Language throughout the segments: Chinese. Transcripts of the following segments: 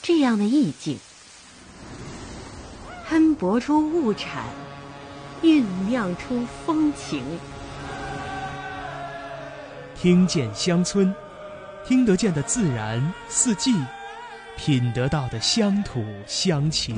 这样的意境，喷薄出物产，酝酿出风情。 听见乡村，听得见的自然四季，品得到的乡土乡情。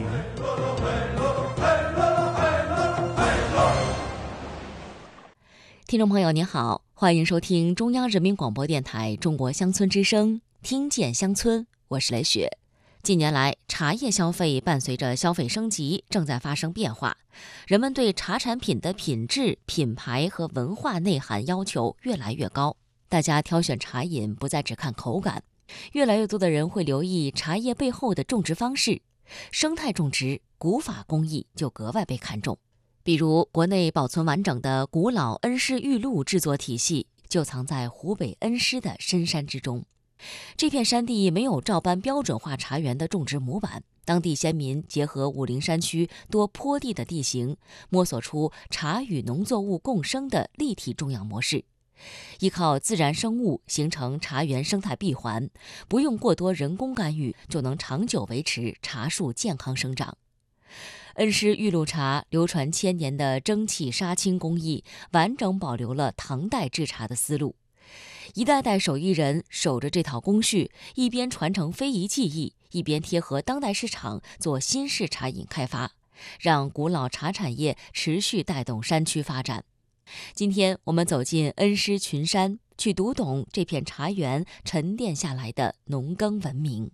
听众朋友您好，欢迎收听中央人民广播电台中国乡村之声，听见乡村，我是雷雪。近年来，茶叶消费伴随着消费升级正在发生变化，人们对茶产品的品质、品牌和文化内涵要求越来越高。大家挑选茶饮不再只看口感，越来越多的人会留意茶叶背后的种植方式，生态种植、古法工艺就格外被看重。比如，国内保存完整的古老恩施玉露制作体系就藏在湖北恩施的深山之中。这片山地没有照搬标准化茶园的种植模板，当地先民结合武陵山区多坡地的地形，摸索出茶与农作物共生的立体种养模式，依靠自然生物形成茶园生态闭环，不用过多人工干预就能长久维持茶树健康生长。恩施玉露茶流传千年的蒸汽杀青工艺，完整保留了唐代制茶的思路。一代代手艺人守着这套工序，一边传承非遗技艺，一边贴合当代市场做新式茶饮开发，让古老茶产业持续带动山区发展。今天我们走进恩施群山，去读懂这片茶园沉淀下来的农耕文明。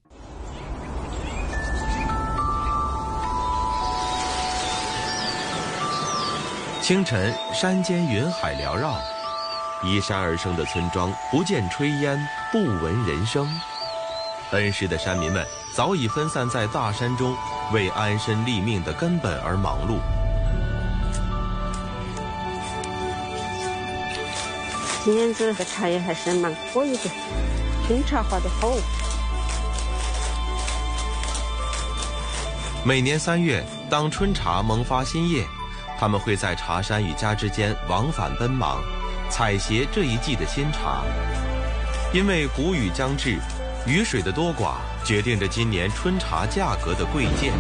清晨，山间云海缭绕，依山而生的村庄不见炊烟，不闻人声。恩施的山民们早已分散在大山中，为安身立命的根本而忙碌。 今年这个茶叶还是蛮可以的，春茶花的好。 每年3月，当春茶萌发新叶，他们会在茶山与家之间往返奔忙，采撷这一季的新茶。因为谷雨将至，雨水的多寡决定着今年春茶价格的贵贱。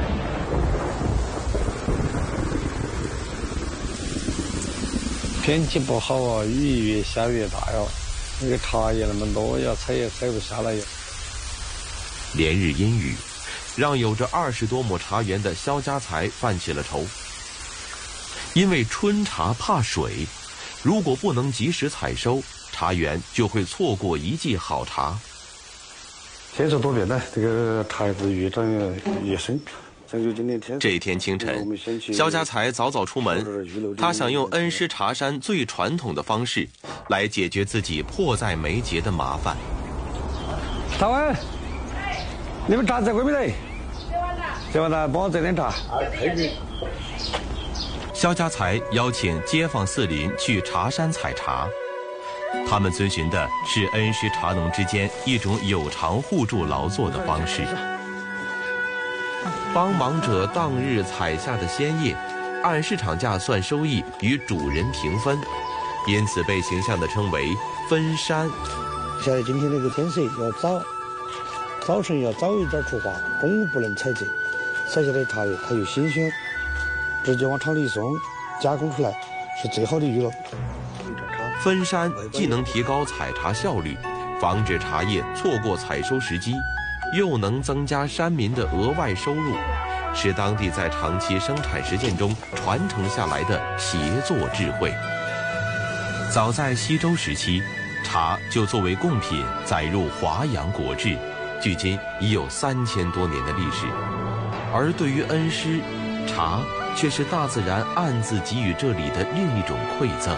天气不好啊，雨越下越大哟，那个茶叶那么多，要采也采不下来哟。 连日阴雨，让有着20多亩茶园的肖家才犯起了愁。因为春茶怕水，如果不能及时采收，茶园就会错过一季好茶。 天色多变呢，这个茶叶越长越深。 这一天清晨，肖家才早早出门，他想用恩施茶山最传统的方式来解决自己迫在眉睫的麻烦。 大文，你们茶在过没得？这完了，帮我这点茶。 肖家才邀请街坊四邻去茶山采茶，他们遵循的是恩施茶农之间一种有偿互助劳作的方式。帮忙者当日采下的鲜叶，按市场价算收益，与主人平分，因此被形象地称为分山。 晓得今天那个天色要早晨要早一点出发，中午不能采摘，采下来的茶叶它又新鲜，直接往厂里送，加工出来是最好的娱乐。 分山既能提高采茶效率，防止茶叶错过采收时机，又能增加山民的额外收入，是当地在长期生产实践中传承下来的协作智慧。早在西周时期，茶就作为贡品载入华阳国志，距今已有3000多年的历史。而对于恩施，茶却是大自然暗自给予这里的另一种馈赠。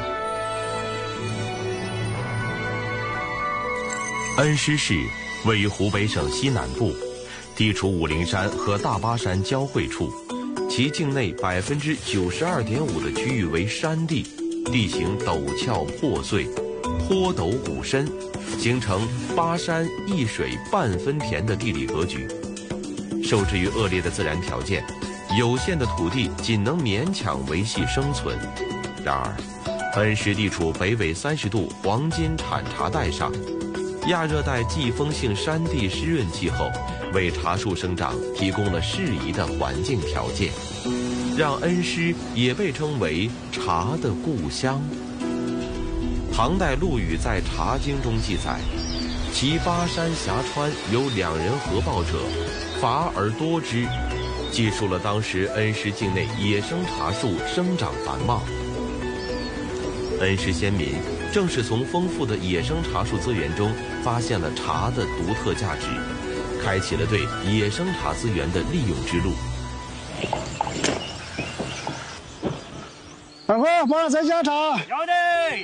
恩施市位于湖北省西南部，地处武陵山和大巴山交汇处，其境内92.5%的区域为山地，地形陡峭破碎，坡陡谷深，形成巴山一水半分田的地理格局。受制于恶劣的自然条件，有限的土地仅能勉强维系生存。然而，恩施地处北纬30度黄金产茶带上， 亚热带季风性山地湿润气候为茶树生长提供了适宜的环境条件，让恩施也被称为茶的故乡。唐代陆羽在《茶经》中记载，其巴山峡川有2人合抱者，伐而多之，记述了当时恩施境内野生茶树生长繁茂。恩施先民正是从丰富的野生茶树资源中发现了茶的独特价值，开启了对野生茶资源的利用之路。 二哥，马上再加茶。 要得。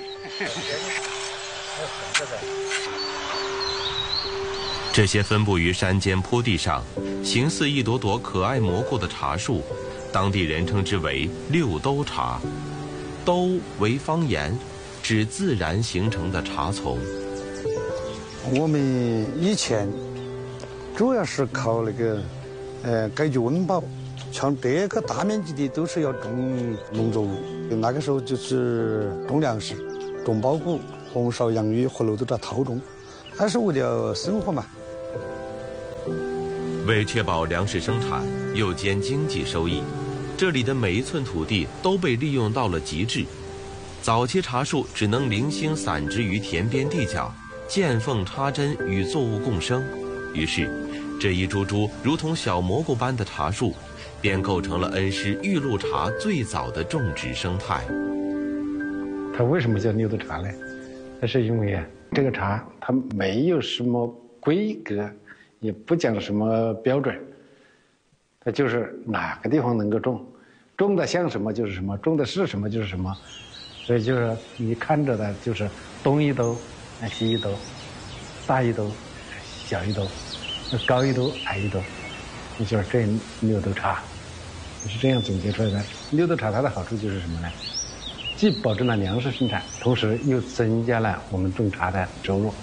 这些分布于山间坡地上、形似一朵朵可爱蘑菇的茶树，当地人称之为六兜茶。兜为方言，指自然形成的茶丛。 我们以前主要是靠那个解决温饱，像这个大面积的都是要种农作物。那个时候就是种粮食、种苞谷、红苕、洋芋和绿豆茶套种，还是为了生活嘛。 为确保粮食生产又兼经济收益，这里的每一寸土地都被利用到了极致。早期茶树只能零星散植于田边地角，见缝插针与作物共生，于是这一株株如同小蘑菇般的茶树便构成了恩施玉露茶最早的种植生态。 它为什么叫六兜茶呢？那是因为这个茶它没有什么规格，也不讲什么标准，它就是哪个地方能够种，种的像什么就是什么，种的是什么就是什么。所以就是你看着的就是东一兜，西一兜，大一兜，小一兜，高一兜，矮一兜，那就是这六兜茶，是这样总结出来的。六兜茶它的好处就是什么呢？既保证了粮食生产，同时又增加了我们种茶的收入。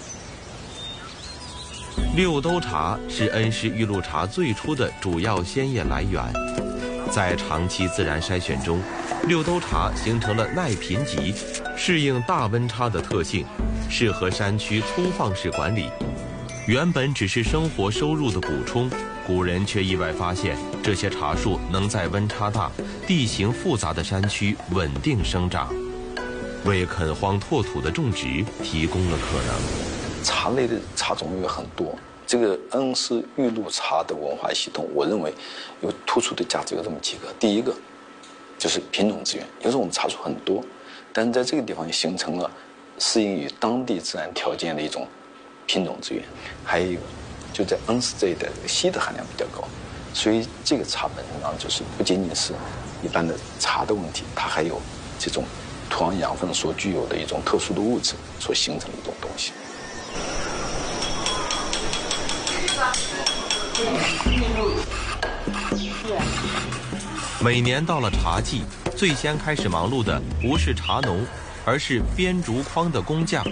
六兜茶是恩施玉露茶最初的主要鲜叶来源，在长期自然筛选中，六兜茶形成了耐贫瘠、适应大温差的特性，适合山区粗放式管理。原本只是生活收入的补充，古人却意外发现这些茶树能在温差大、地形复杂的山区稳定生长，为垦荒拓土的种植提供了可能。 茶类的茶种类很多，这个恩施玉露茶的文化系统，我认为有突出的价值有这么几个。第一个就是品种资源，有时候我们茶树很多，但是在这个地方也形成了适应于当地自然条件的一种品种资源。还有一个就在恩施这一带，硒的含量比较高，所以这个茶本身上就是不仅仅是一般的茶的问题，它还有这种土壤养分所具有的一种特殊的物质所形成的一种东西。 每年到了茶季，最先开始忙碌的不是茶农，而是编竹筐的工匠。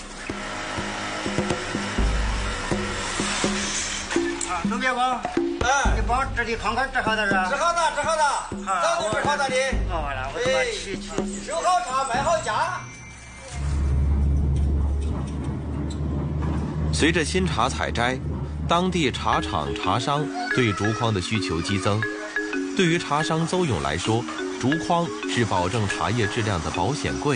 钟别光，你帮这里筐制好的是吧？制好的，早就制好的的。好了，我他妈去，收好茶，卖好价。 随着新茶采摘，当地茶厂、茶商对竹筐的需求激增。对于茶商邹勇来说，竹筐是保证茶叶质量的保险柜。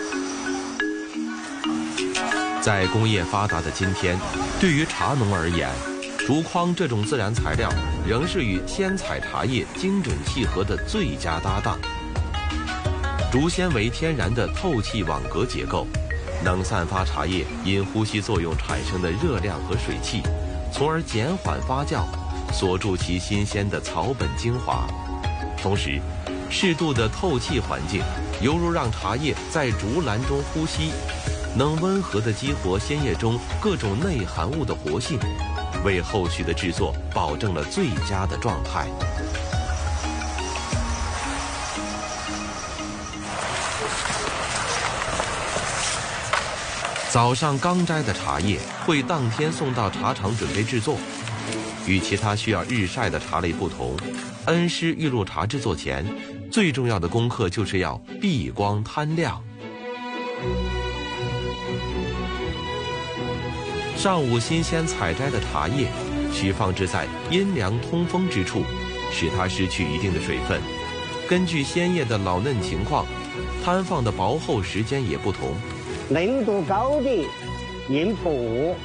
在工业发达的今天，对于茶农而言，竹筐这种自然材料仍是与鲜采茶叶精准契合的最佳搭档。竹纤维天然的透气网格结构，能散发茶叶因呼吸作用产生的热量和水汽，从而减缓发酵，锁住其新鲜的草本精华。同时，适度的透气环境犹如让茶叶在竹篮中呼吸，能温和地激活鲜叶中各种内含物的活性，为后续的制作保证了最佳的状态。早上刚摘的茶叶会当天送到茶厂准备制作。与其他需要日晒的茶类不同，恩施玉露茶制作前最重要的功课就是要避光摊亮。 上午新鲜采摘的茶叶，需放置在阴凉通风之处，使它失去一定的水分。根据鲜叶的老嫩情况，摊放的薄厚时间也不同。 嫩度高的印薄，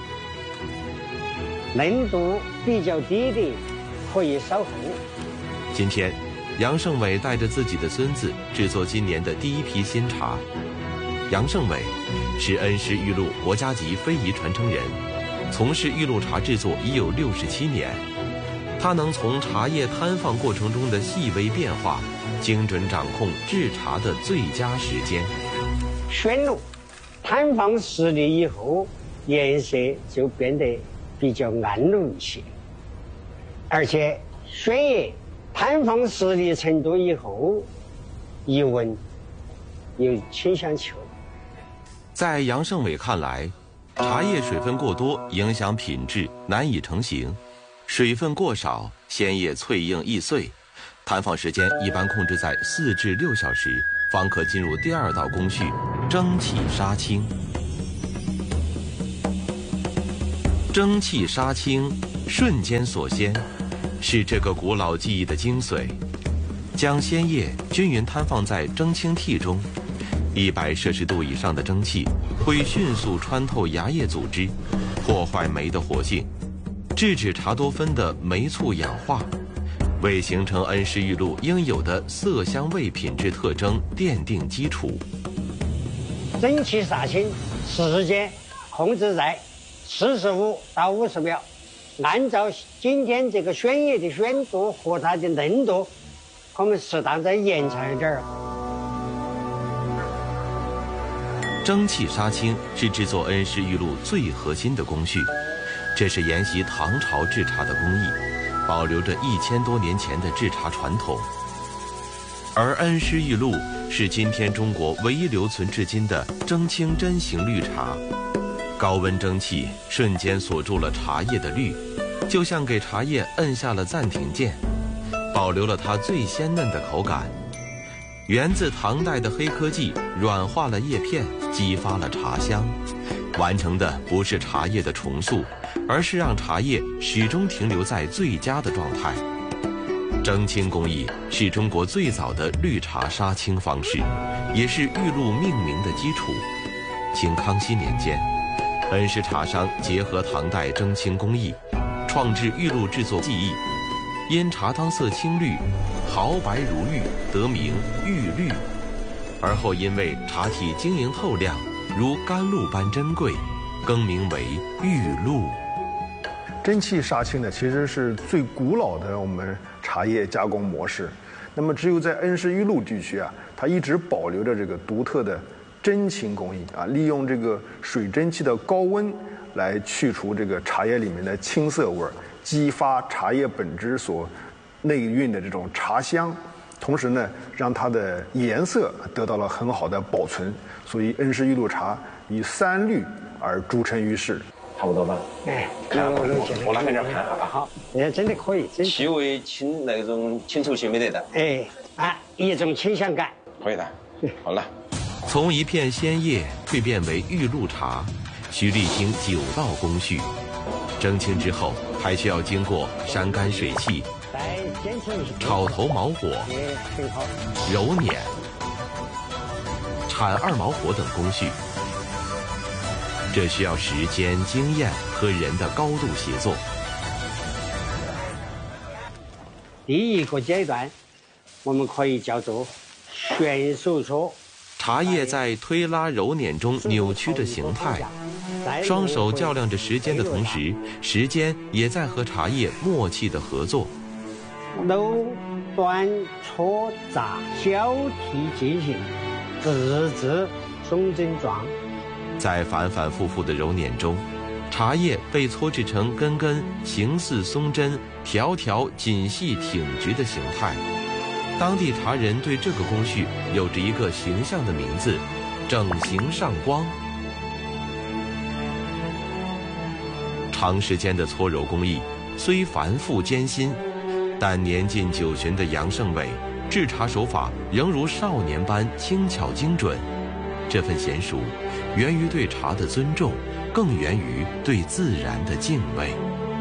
嫩度比较低的可以稍厚。 今天，杨胜伟带着自己的孙子制作今年的第一批新茶。杨胜伟是恩施玉露国家级非遗传承人，从事玉露茶制作已有67年。他能从茶叶摊放过程中的细微变化，精准掌控制茶的最佳时间。 宣露摊放10粒以后，颜色就变得比较暗绿一些，而且宣叶摊放10粒程度以后，一闻有清香球。 在杨胜伟看来，茶叶水分过多影响品质，难以成型；水分过少，鲜叶脆硬易碎。摊放时间一般控制在4至6小时，方可进入第2道工序——蒸汽杀青。蒸汽杀青，瞬间锁鲜，是这个古老技艺的精髓。将鲜叶均匀摊放在蒸青屉中，100摄氏度以上的蒸汽会迅速穿透芽叶组织，破坏酶的活性，制止茶多酚的酶促氧化，为形成恩施玉露应有的色香味品质特征奠定基础。 蒸汽杀青时间控制在45到50秒，按照今天这个宣叶的宣度和它的嫩度，我们适当再延长一点儿。 蒸汽杀青是制作恩施玉露最核心的工序，这是沿袭唐朝制茶的工艺，保留着1000多年前的制茶传统。而恩施玉露是今天中国唯一留存至今的蒸青针型绿茶，高温蒸汽瞬间锁住了茶叶的绿，就像给茶叶摁下了暂停键，保留了它最鲜嫩的口感。源自唐代的黑科技软化了叶片，激发了茶香，完成的不是茶叶的重塑，而是让茶叶始终停留在最佳的状态。蒸青工艺是中国最早的绿茶杀青方式，也是玉露命名的基础。清康熙年间，恩施茶商结合唐代蒸青工艺，创制玉露制作技艺，因茶汤色青绿，毫白如玉，得名玉绿。而后因为茶体晶莹透亮，如甘露般珍贵，更名为玉露。 蒸汽杀青呢，其实是最古老的我们茶叶加工模式。那么只有在恩施玉露地区啊，它一直保留着这个独特的蒸青工艺啊，利用这个水蒸气的高温来去除这个茶叶里面的青涩味儿，激发茶叶本质所内蕴的这种茶香，同时呢，让它的颜色得到了很好的保存。所以恩施玉露茶以3绿而著称于世。 差不多吧？ 哎， 我拿给这儿看好吧？ 好，真的可以， 气味清那种清透性没得的。 一种清香感。 可以的。好了。 从一片鲜叶蜕变为玉露茶，需历经9道工序。蒸青之后，还需要经过晒干水汽、炒头毛火、揉捻、铲2毛火等工序。这需要时间、经验和人的高度协作。 第一个阶段，我们可以叫做选手搓。 茶叶在推拉揉捻中扭曲着形态，双手较量着时间的同时，时间也在和茶叶默契的合作。 揉、端、搓、炸交替进行，自制松针状。 在反反复复的揉捻中，茶叶被搓制成根根形似松针、条条紧细挺直的形态。当地茶人对这个工序有着一个形象的名字——整形上光。长时间的搓揉工艺虽繁复艰辛，但年近90旬的杨胜伟制茶手法仍如少年般轻巧精准。这份娴熟源于对茶的尊重， 更源于对自然的敬畏。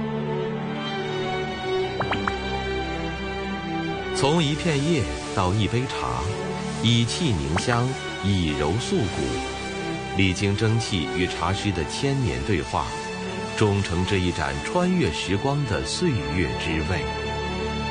从一片叶到一杯茶，以气凝香，以柔塑骨，历经蒸汽与茶师的千年对话，终成这一盏穿越时光的岁月之味。